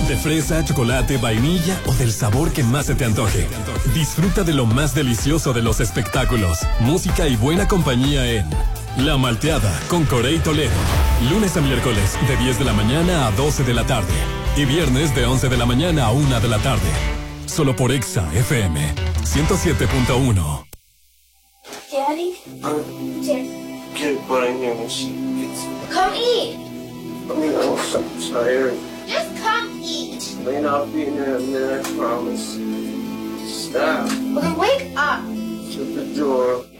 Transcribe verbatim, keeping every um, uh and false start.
De fresa, chocolate, vainilla o del sabor que más se te antoje. Disfruta de lo más delicioso de los espectáculos, música y buena compañía en La Malteada con Corey Toledo. Lunes a miércoles de diez de la mañana a doce de la tarde. Y viernes de once de la mañana a una de la tarde. Solo por Exa F M ciento siete punto uno. Daddy? Uh, Cheers. get put in here when she gets. Come eat. I mean, I'm so tired. Just come eat. May not be in there a minute, I promise. Stop. Well, then wake up. Shut the door.